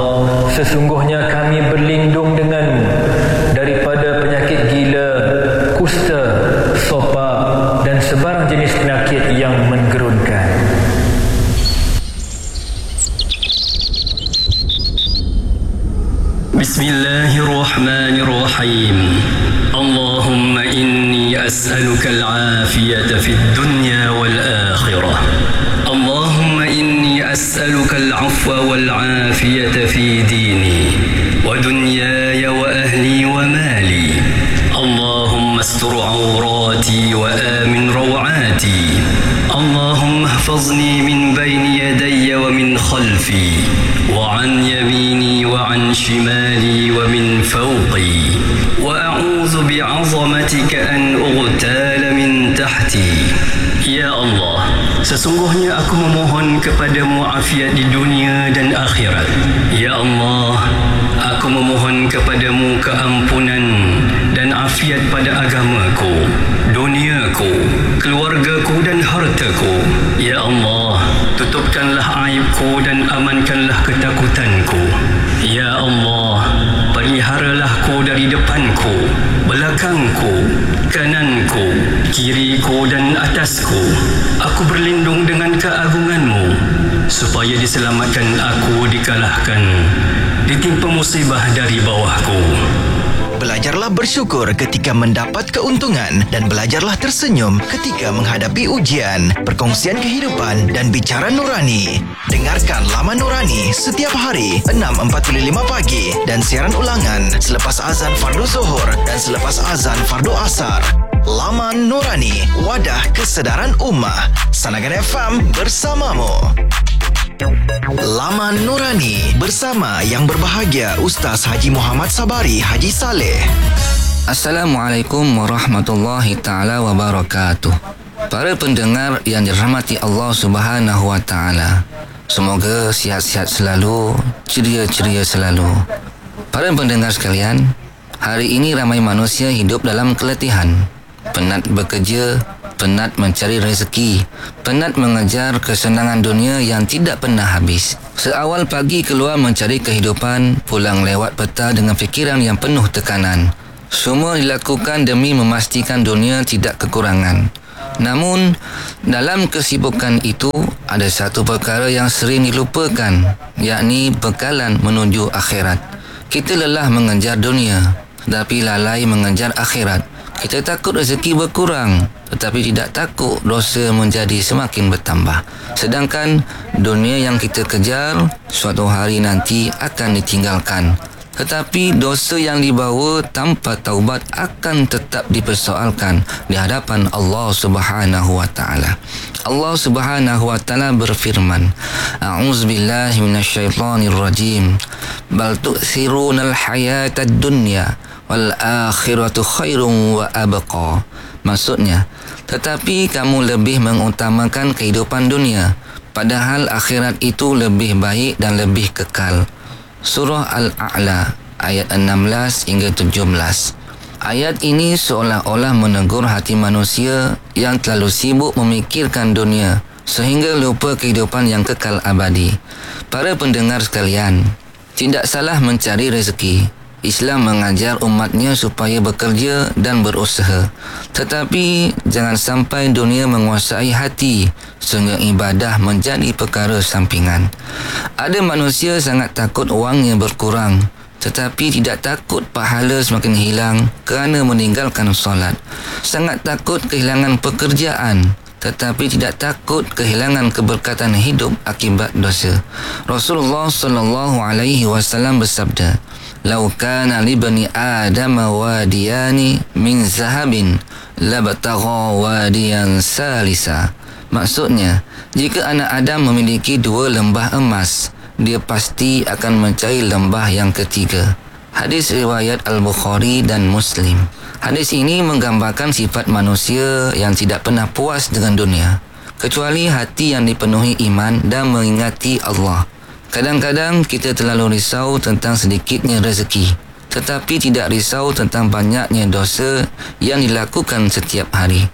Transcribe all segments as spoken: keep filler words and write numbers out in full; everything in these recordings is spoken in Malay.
Sesungguhnya kami berlindung denganmu daripada penyakit gila, kusta, sopa dan sebarang jenis penyakit yang menggerunkan. Bismillahirrahmanirrahim. Allahumma inni as'aluka al-afiyata fid dunya wal akhirah. Allahumma inni as'aluka al-'afwa wal 'afiyata fi dini wa dunyaya wa ahli wa mali. Allahumma astur 'awrati wa amin raw'ati. Allahumma ihfazni min bayni yadayya wa min khalfi wa 'an yamini wa 'an shimali wa min fawqi wa a'udzu bi'azamatika an ughtala min tahti. Ya Allah, sesungguhnya aku memohon kepadamu afiat di dunia dan akhirat. Ya Allah, aku memohon kepadamu keampunan dan afiat pada agamaku, duniaku, keluargaku dan hartaku. Ya Allah, tutupkanlah aibku dan amankanlah ketakutanku. Ya Allah, peliharalah-Ku dari depanku, belakangku, kananku, kiriku dan atasku. Aku berlindung dengan keagungan-Mu supaya diselamatkan aku dikalahkan, ditimpa musibah dari bawahku. Belajarlah bersyukur ketika mendapat keuntungan dan belajarlah tersenyum ketika menghadapi ujian. Perkongsian kehidupan dan bicara nurani. Dengarkan Laman Nurani setiap hari enam empat puluh lima pagi dan siaran ulangan selepas azan fardu zuhur dan selepas azan fardu asar. Laman Nurani, wadah kesedaran ummah. Sanagan F M bersamamu. Laman Nurani bersama yang berbahagia Ustaz Haji Muhammad Sabari Haji Saleh. Assalamualaikum warahmatullahi ta'ala wabarakatuh. Para pendengar yang dirahmati Allah Subhanahu wa ta'ala, semoga sihat-sihat selalu, ceria-ceria selalu. Para pendengar sekalian, hari ini ramai manusia hidup dalam keletihan, penat bekerja, penat mencari rezeki, penat mengejar kesenangan dunia yang tidak pernah habis. Seawal pagi keluar mencari kehidupan, pulang lewat petang dengan fikiran yang penuh tekanan. Semua dilakukan demi memastikan dunia tidak kekurangan. Namun, dalam kesibukan itu, ada satu perkara yang sering dilupakan, yakni bekalan menuju akhirat. Kita lelah mengejar dunia, tetapi lalai mengejar akhirat. Kita takut rezeki berkurang, tetapi tidak takut dosa menjadi semakin bertambah. Sedangkan dunia yang kita kejar suatu hari nanti akan ditinggalkan. Tetapi dosa yang dibawa tanpa taubat akan tetap dipersoalkan di hadapan Allah Subhanahu wa taala. Allah Subhanahu wa taala berfirman, A'udzubillahi minasyaitonirrajim. Bal tu'thirunal hayatad dunya wal akhiratu khairun wa abqa. Maksudnya, tetapi kamu lebih mengutamakan kehidupan dunia, padahal akhirat itu lebih baik dan lebih kekal. Surah Al-A'la ayat enam belas hingga tujuh belas. Ayat ini seolah-olah menegur hati manusia yang terlalu sibuk memikirkan dunia sehingga lupa kehidupan yang kekal abadi. Para pendengar sekalian, tidak salah mencari rezeki. Islam mengajar umatnya supaya bekerja dan berusaha. Tetapi jangan sampai dunia menguasai hati sehingga ibadah menjadi perkara sampingan. Ada manusia sangat takut wangnya berkurang, tetapi tidak takut pahala semakin hilang kerana meninggalkan solat. Sangat takut kehilangan pekerjaan, tetapi tidak takut kehilangan keberkatan hidup akibat dosa. Rasulullah sallallahu alaihi wasallam bersabda, "Lau kana li bani Adam wadiyani min zahabin labtagha wadiyan salisa." Maksudnya, jika anak Adam memiliki dua lembah emas, dia pasti akan mencari lembah yang ketiga. Hadis riwayat Al-Bukhari dan Muslim. Hadis ini menggambarkan sifat manusia yang tidak pernah puas dengan dunia, kecuali hati yang dipenuhi iman dan mengingati Allah. Kadang-kadang kita terlalu risau tentang sedikitnya rezeki, tetapi tidak risau tentang banyaknya dosa yang dilakukan setiap hari.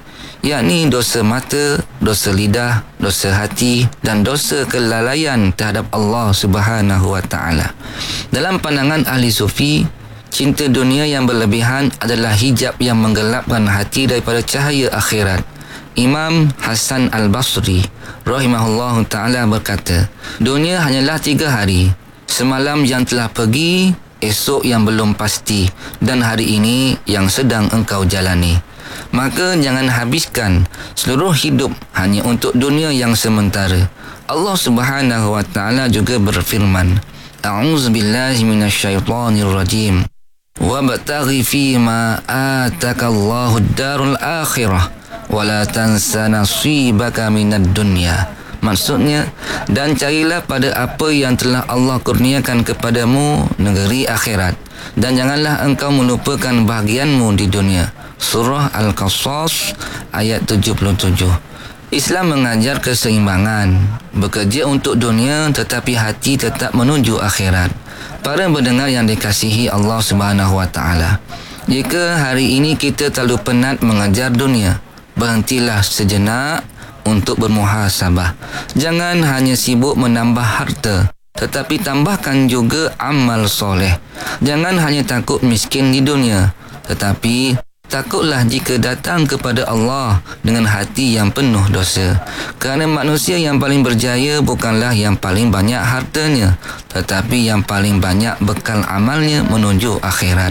yakni dosa mata, dosa lidah, dosa hati dan dosa kelalaian terhadap Allah Subhanahu wa taala. Dalam pandangan ahli sufi, cinta dunia yang berlebihan adalah hijab yang menggelapkan hati daripada cahaya akhirat. Imam Hasan Al-Basri rahimahullahu taala berkata, dunia hanyalah tiga hari, semalam yang telah pergi, esok yang belum pasti, dan hari ini yang sedang engkau jalani. Maka jangan habiskan seluruh hidup hanya untuk dunia yang sementara. Allah Subhanahu wa taala juga berfirman, A'udzubillahi minasyaitonirrajim. Wabtaghi fima atakallahu ad-darul akhirah wa la tansa nasibaka minad dunya. Maksudnya, dan carilah pada apa yang telah Allah kurniakan kepadamu negeri akhirat, dan janganlah engkau melupakan bahagianmu di dunia. Surah Al-Qasas ayat tujuh puluh tujuh. Islam mengajar keseimbangan, bekerja untuk dunia tetapi hati tetap menuju akhirat. Para pendengar yang dikasihi Allah Subhanahu wa taala, jika hari ini kita terlalu penat mengejar dunia, berhentilah sejenak untuk bermuhasabah. Jangan hanya sibuk menambah harta, tetapi tambahkan juga amal soleh. Jangan hanya takut miskin di dunia, tetapi takutlah jika datang kepada Allah dengan hati yang penuh dosa. Kerana manusia yang paling berjaya bukanlah yang paling banyak hartanya, tetapi yang paling banyak bekal amalnya menuju akhirat.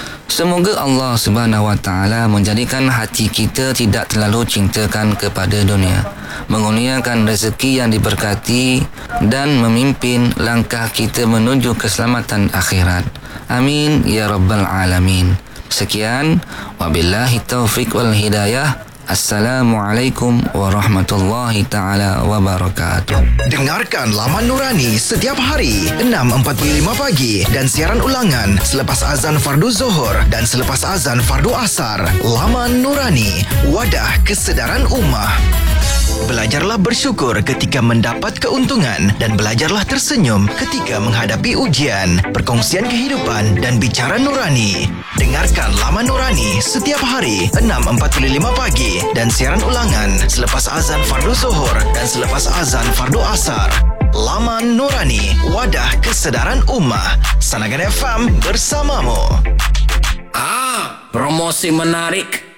Semoga Allah Subhanahu wa taala menjadikan hati kita tidak terlalu cintakan kepada dunia, mengurniakan rezeki yang diberkati dan memimpin langkah kita menuju keselamatan akhirat. Amin ya rabbal alamin. Sekian, wabillahi taufiq wal hidayah. Assalamualaikum warahmatullahi taala wabarakatuh. Dengarkan Laman Nurani setiap hari enam empat puluh lima pagi dan siaran ulangan selepas azan fardu Zuhur dan selepas azan fardu Asar. Laman Nurani, wadah kesedaran ummah. Belajarlah bersyukur ketika mendapat keuntungan dan belajarlah tersenyum ketika menghadapi ujian. Perkongsian kehidupan dan bicara nurani. Dengarkan Laman Nurani setiap hari enam empat puluh lima pagi dan siaran ulangan selepas azan fardu Zuhur dan selepas azan fardu Asar. Laman Nurani, wadah kesedaran ummah. Sanagan F M bersamamu. Ah, promosi menarik.